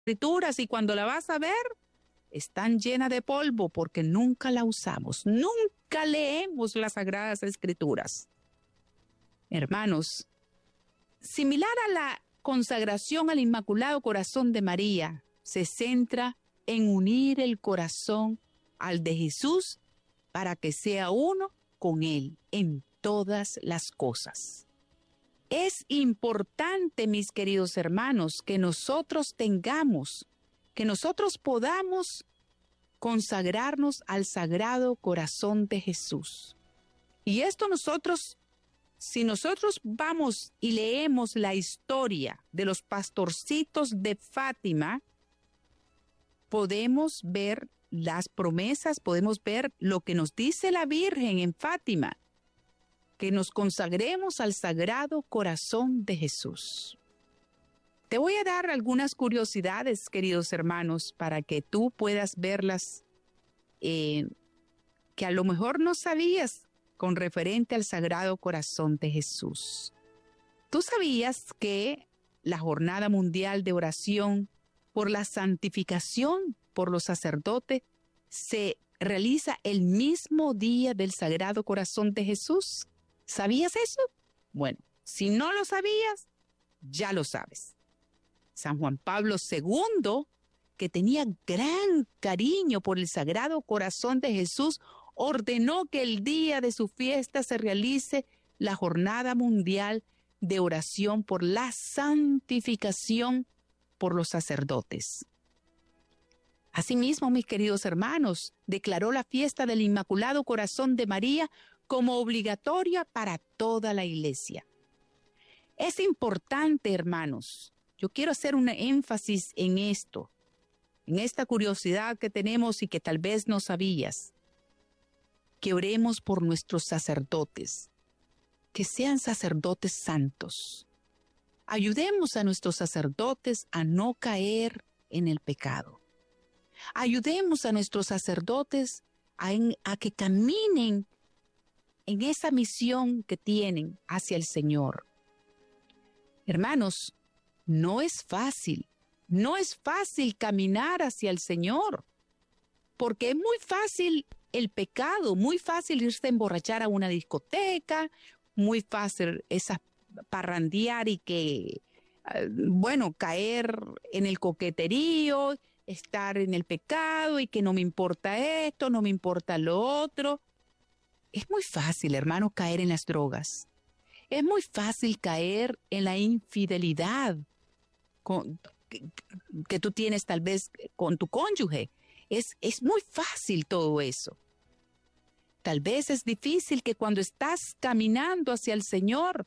Escrituras y cuando la vas a ver, están llenas de polvo porque nunca la usamos, nunca leemos las Sagradas Escrituras. Hermanos, similar a la consagración al Inmaculado Corazón de María, se centra en unir el corazón al de Jesús para que sea uno con Él en todas las cosas. Es importante, mis queridos hermanos, que nosotros podamos consagrarnos al Sagrado Corazón de Jesús. Y esto si nosotros vamos y leemos la historia de los pastorcitos de Fátima, podemos ver las promesas, podemos ver lo que nos dice la Virgen en Fátima, que nos consagremos al Sagrado Corazón de Jesús. Te voy a dar algunas curiosidades, queridos hermanos, para que tú puedas verlas, que a lo mejor no sabías con referente al Sagrado Corazón de Jesús. ¿Tú sabías que la Jornada Mundial de Oración por la santificación por los sacerdotes se realiza el mismo día del Sagrado Corazón de Jesús? ¿Sabías eso? Bueno, si no lo sabías, ya lo sabes. San Juan Pablo II, que tenía gran cariño por el Sagrado Corazón de Jesús, ordenó que el día de su fiesta se realice la Jornada Mundial de Oración por la santificación por los sacerdotes. Asimismo, mis queridos hermanos, declaró la fiesta del Inmaculado Corazón de María como obligatoria para toda la Iglesia. Es importante, hermanos, yo quiero hacer un énfasis en esto, en esta curiosidad que tenemos y que tal vez no sabías, que oremos por nuestros sacerdotes, que sean sacerdotes santos. Ayudemos a nuestros sacerdotes a no caer en el pecado. Ayudemos a nuestros sacerdotes a que caminen en esa misión que tienen hacia el Señor. Hermanos, no es fácil caminar hacia el Señor, porque es muy fácil el pecado, muy fácil irse a emborrachar a una discoteca, muy fácil parrandear y caer en el coqueterío, estar en el pecado y que no me importa esto, no me importa lo otro. Es muy fácil, hermano, caer en las drogas. Es muy fácil caer en la infidelidad que tú tienes tal vez con tu cónyuge. Es muy fácil todo eso. Tal vez es difícil que cuando estás caminando hacia el Señor,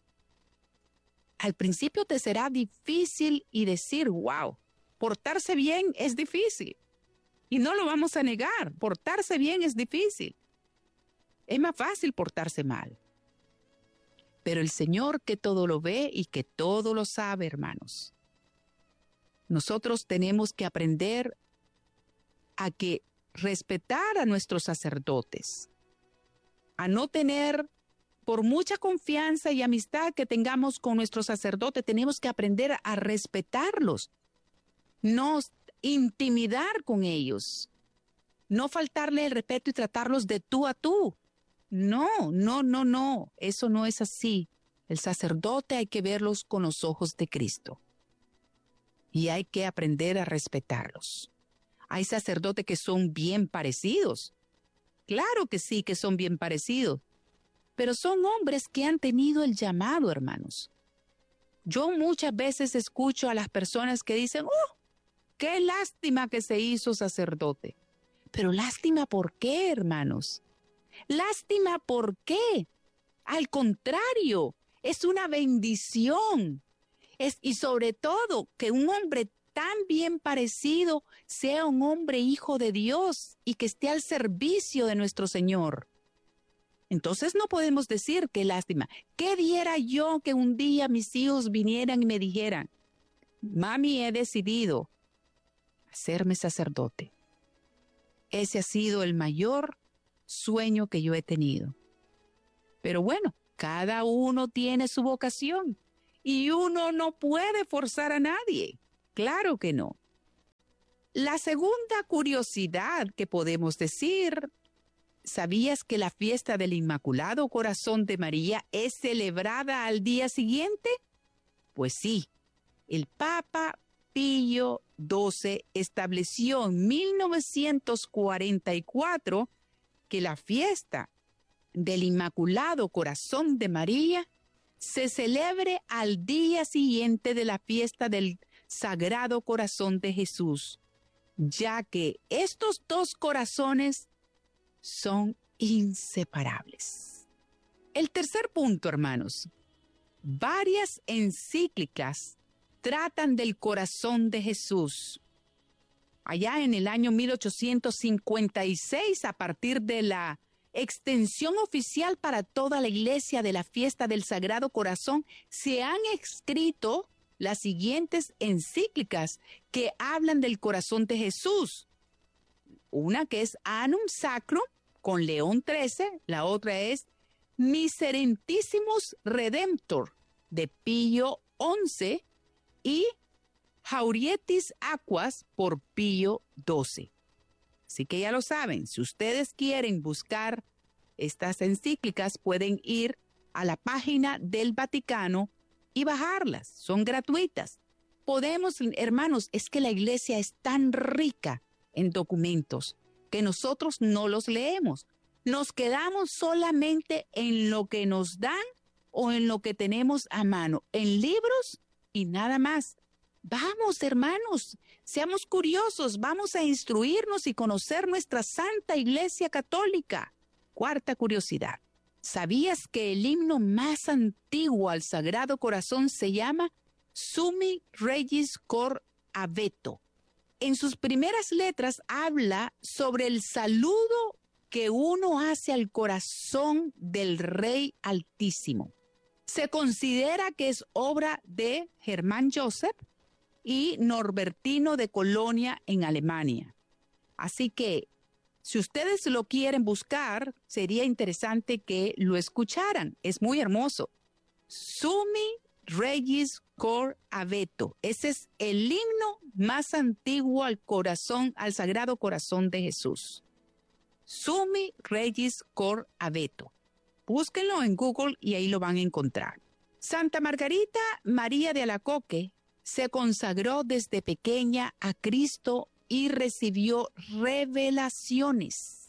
al principio te será difícil y decir, wow, portarse bien es difícil. Y no lo vamos a negar, portarse bien es difícil. Es más fácil portarse mal. Pero el Señor que todo lo ve y que todo lo sabe, hermanos. Nosotros tenemos que aprender a respetar a nuestros sacerdotes, a no tener, por mucha confianza y amistad que tengamos con nuestros sacerdotes, tenemos que aprender a respetarlos, no intimidar con ellos, no faltarle el respeto y tratarlos de tú a tú. No, eso no es así. El sacerdote hay que verlos con los ojos de Cristo y hay que aprender a respetarlos. Hay sacerdotes que son bien parecidos. Claro que sí, que son bien parecidos. Pero son hombres que han tenido el llamado, hermanos. Yo muchas veces escucho a las personas que dicen, ¡oh, qué lástima que se hizo sacerdote! Pero lástima, ¿por qué, hermanos? Lástima, ¿por qué? Al contrario, es una bendición. Y sobre todo, que un hombre tan bien parecido sea un hombre hijo de Dios y que esté al servicio de nuestro Señor. Entonces no podemos decir qué lástima. ¿Qué diera yo que un día mis hijos vinieran y me dijeran, mami, he decidido hacerme sacerdote? Ese ha sido el mayor sueño que yo he tenido. Pero bueno, cada uno tiene su vocación y uno no puede forzar a nadie. Claro que no. La segunda curiosidad que podemos decir, ¿sabías que la fiesta del Inmaculado Corazón de María es celebrada al día siguiente? Pues sí, el Papa Pío XII estableció en 1944 que la fiesta del Inmaculado Corazón de María se celebre al día siguiente de la fiesta del Sagrado Corazón de Jesús, ya que estos dos corazones son inseparables. El tercer punto, hermanos, varias encíclicas tratan del corazón de Jesús. Allá en el año 1856, a partir de la extensión oficial para toda la iglesia de la fiesta del Sagrado Corazón, se han escrito las siguientes encíclicas que hablan del corazón de Jesús. Una que es Annum Sacrum con León XIII, la otra es Miserentissimus Redemptor de Pío XI y Haurietis Aquas por Pío XII. Así que ya lo saben, si ustedes quieren buscar estas encíclicas, pueden ir a la página del Vaticano y bajarlas, son gratuitas. Podemos, hermanos, es que la iglesia es tan rica en documentos que nosotros no los leemos. Nos quedamos solamente en lo que nos dan o en lo que tenemos a mano, en libros y nada más. Vamos, hermanos, seamos curiosos, vamos a instruirnos y conocer nuestra Santa Iglesia Católica. Cuarta curiosidad. ¿Sabías que el himno más antiguo al Sagrado Corazón se llama Summi Regis Cor Aveto? En sus primeras letras habla sobre el saludo que uno hace al corazón del Rey Altísimo. Se considera que es obra de Germán Joseph y Norbertino de Colonia en Alemania. Así que, si ustedes lo quieren buscar, sería interesante que lo escucharan. Es muy hermoso. Summi Regis Cor Aveto. Ese es el himno más antiguo al corazón, al Sagrado Corazón de Jesús. Summi Regis Cor Aveto. Búsquenlo en Google y ahí lo van a encontrar. Santa Margarita María de Alacoque se consagró desde pequeña a Cristo y recibió revelaciones.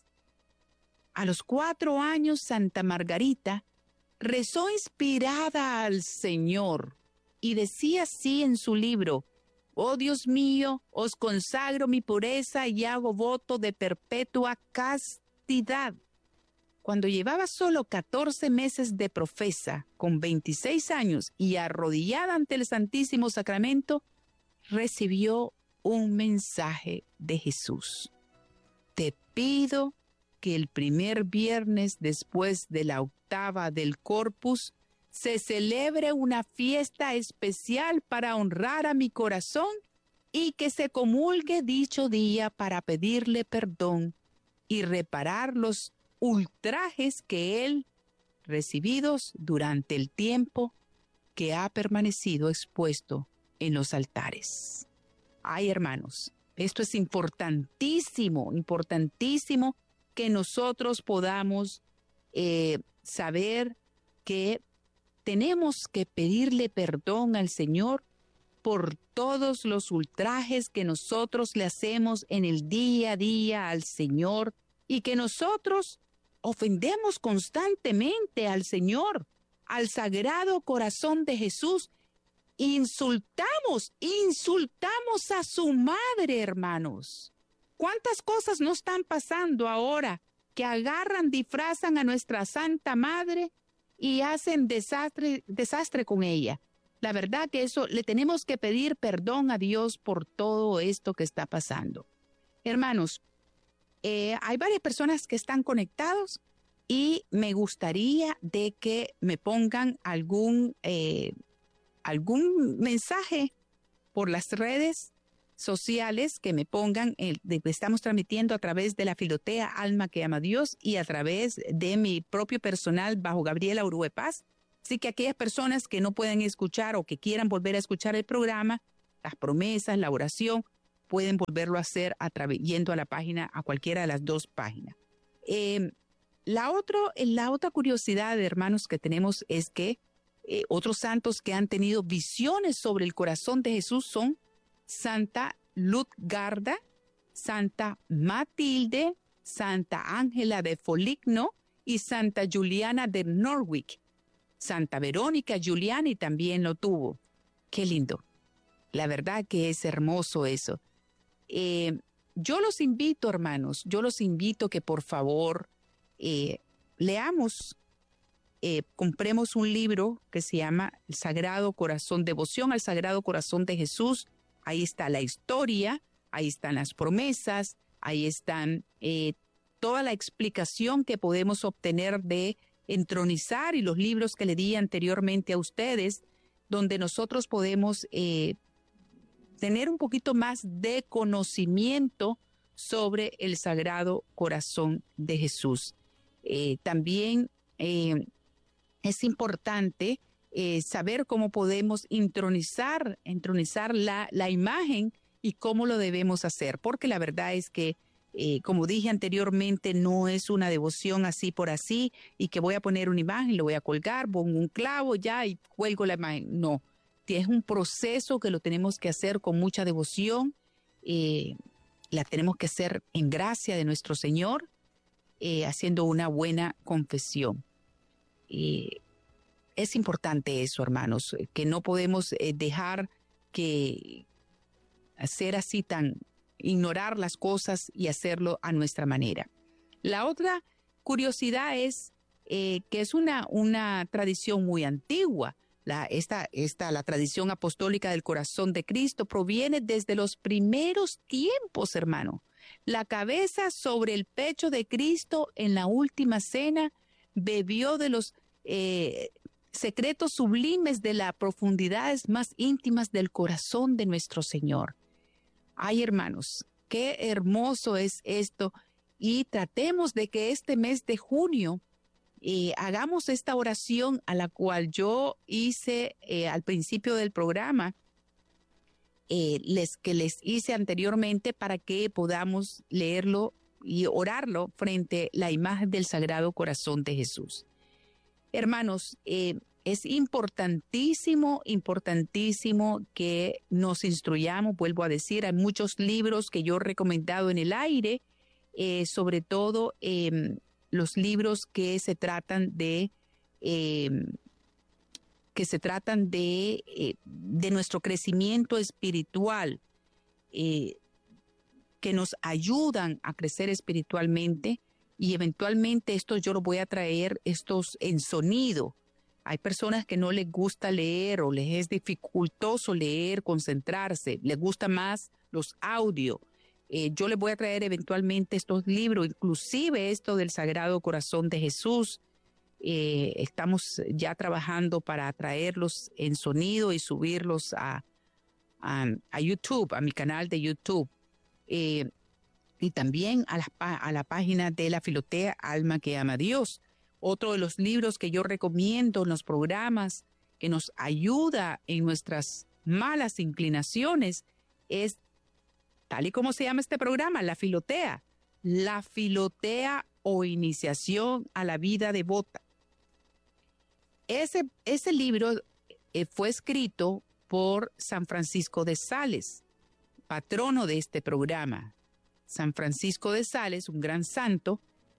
A los 4 años, Santa Margarita rezó inspirada al Señor y decía así en su libro: «Oh Dios mío, os consagro mi pureza y hago voto de perpetua castidad». Cuando llevaba solo 14 meses de profesa, con 26 años y arrodillada ante el Santísimo Sacramento, recibió un mensaje de Jesús. Te pido que el primer viernes después de la octava del Corpus se celebre una fiesta especial para honrar a mi corazón y que se comulgue dicho día para pedirle perdón y reparar los ultrajes que él recibidos durante el tiempo que ha permanecido expuesto en los altares. Ay, hermanos, esto es importantísimo, importantísimo que nosotros podamos saber que tenemos que pedirle perdón al Señor por todos los ultrajes que nosotros le hacemos en el día a día al Señor y que nosotros ofendemos constantemente al Señor, al Sagrado Corazón de Jesús. Insultamos a su madre, hermanos. ¿Cuántas cosas no están pasando ahora que agarran, disfrazan a nuestra Santa Madre y hacen desastre con ella? La verdad que eso le tenemos que pedir perdón a Dios por todo esto que está pasando. Hermanos, hay varias personas que están conectados y me gustaría de que me pongan algún mensaje por las redes sociales, que me pongan, estamos transmitiendo a través de la Filotea Alma que Ama a Dios y a través de mi propio personal bajo Gabriela Urue Paz. Así que aquellas personas que no pueden escuchar o que quieran volver a escuchar el programa, las promesas, la oración, pueden volverlo a hacer yendo a la página, a cualquiera de las dos páginas. La otra curiosidad, hermanos, que tenemos es que otros santos que han tenido visiones sobre el corazón de Jesús son Santa Lutgarda, Santa Matilde, Santa Ángela de Foligno y Santa Juliana de Norwich. Santa Verónica Giuliani también lo tuvo. Qué lindo. La verdad que es hermoso eso. Yo los invito, hermanos, que por favor leamos, compremos un libro que se llama El Sagrado Corazón, Devoción al Sagrado Corazón de Jesús. Ahí está la historia, ahí están las promesas, ahí están toda la explicación que podemos obtener de entronizar y los libros que le di anteriormente a ustedes, donde nosotros podemos tener un poquito más de conocimiento sobre el Sagrado Corazón de Jesús. También es importante saber cómo podemos entronizar la imagen y cómo lo debemos hacer, porque la verdad es que, como dije anteriormente, no es una devoción así por así y que voy a poner una imagen, lo voy a colgar, pongo un clavo ya y cuelgo la imagen. No, es un proceso que lo tenemos que hacer con mucha devoción, la tenemos que hacer en gracia de nuestro Señor, haciendo una buena confesión. Es importante eso, hermanos, que no podemos dejar que hacer así ignorar las cosas y hacerlo a nuestra manera. La otra curiosidad es que es una tradición muy antigua. La tradición apostólica del corazón de Cristo proviene desde los primeros tiempos, hermano. La cabeza sobre el pecho de Cristo en la última cena bebió de los secretos sublimes de las profundidades más íntimas del corazón de nuestro Señor. Ay, hermanos, qué hermoso es esto. Y tratemos de que este mes de junio hagamos esta oración a la cual yo hice al principio del programa, que les hice anteriormente, para que podamos leerlo y orarlo frente a la imagen del Sagrado Corazón de Jesús. Hermanos, es importantísimo que nos instruyamos. Vuelvo a decir, hay muchos libros que yo he recomendado en el aire, sobre todo los libros que se tratan de nuestro crecimiento espiritual, que nos ayudan a crecer espiritualmente, y eventualmente estos yo los voy a traer estos en sonido. Hay personas que no les gusta leer o les es dificultoso leer, concentrarse, les gusta más los audios. Yo les voy a traer eventualmente estos libros, inclusive esto del Sagrado Corazón de Jesús. Estamos ya trabajando para traerlos en sonido y subirlos a YouTube, a mi canal de YouTube. Y también a la página de la Filotea, Alma que Ama a Dios. Otro de los libros que yo recomiendo en los programas, que nos ayuda en nuestras malas inclinaciones, es, tal y como se llama este programa, La Filotea o Iniciación a la Vida Devota. Ese libro fue escrito por San Francisco de Sales, patrono de este programa. San Francisco de Sales, un gran santo.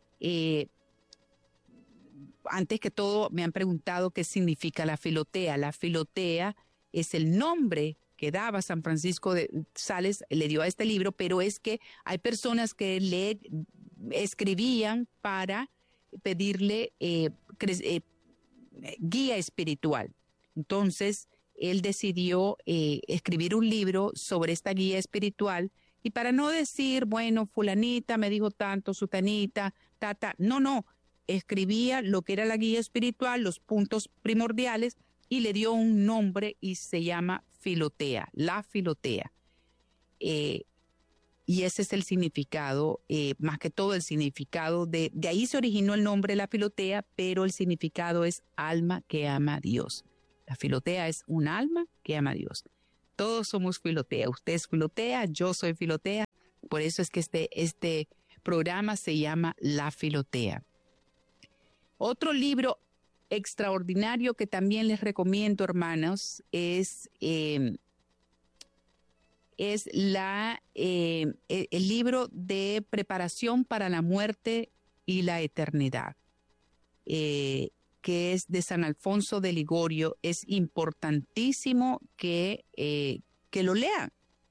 Antes que todo, me han preguntado qué significa la Filotea. La Filotea es el nombre que daba San Francisco de Sales, le dio a este libro, pero es que hay personas que le escribían para pedirle guía espiritual. Entonces, él decidió escribir un libro sobre esta guía espiritual. Y para no decir, bueno, fulanita me dijo tanto, sutanita, no, escribía lo que era la guía espiritual, los puntos primordiales, y le dio un nombre y se llama Filotea, la Filotea. Y ese es el significado, más que todo el significado de ahí se originó el nombre de la Filotea, pero el significado es alma que ama a Dios. La Filotea es un alma que ama a Dios. Todos somos Filotea. Usted es Filotea, yo soy Filotea. Por eso es que este programa se llama La Filotea. Otro libro extraordinario que también les recomiendo, hermanos, es el libro de Preparación para la Muerte y la Eternidad, que es de San Alfonso de Ligorio. Es importantísimo que lo lean.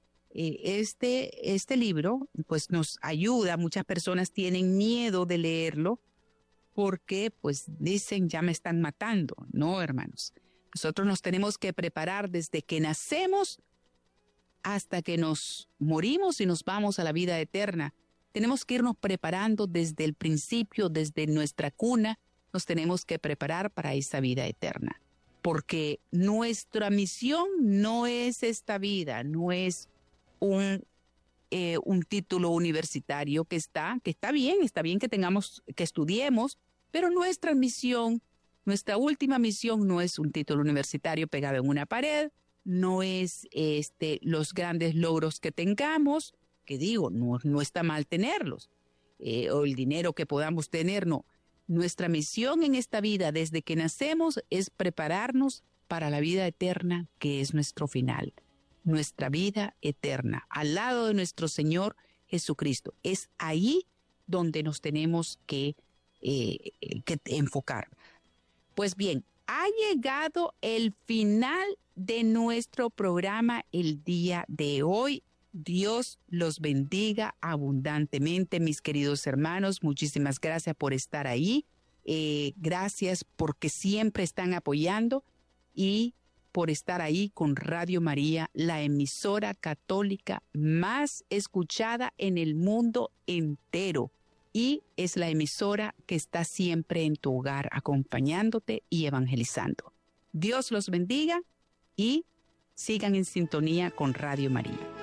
Este libro pues nos ayuda. Muchas personas tienen miedo de leerlo porque pues dicen ya me están matando. No, hermanos. Nosotros nos tenemos que preparar desde que nacemos hasta que nos morimos y nos vamos a la vida eterna. Tenemos que irnos preparando desde el principio, desde nuestra cuna. Nos tenemos que preparar para esa vida eterna. Porque nuestra misión no es esta vida, no es un título universitario que está bien que tengamos, que estudiemos, pero nuestra misión, nuestra última misión no es un título universitario pegado en una pared, no es los grandes logros que tengamos, que digo, no está mal tenerlos, o el dinero que podamos tener, no. Nuestra misión en esta vida, desde que nacemos, es prepararnos para la vida eterna, que es nuestro final. Nuestra vida eterna, al lado de nuestro Señor Jesucristo. Es ahí donde nos tenemos que enfocar. Pues bien, ha llegado el final de nuestro programa el día de hoy. Dios los bendiga abundantemente, mis queridos hermanos. Muchísimas gracias por estar ahí. Gracias porque siempre están apoyando y por estar ahí con Radio María, la emisora católica más escuchada en el mundo entero. Y es la emisora que está siempre en tu hogar, acompañándote y evangelizando. Dios los bendiga y sigan en sintonía con Radio María.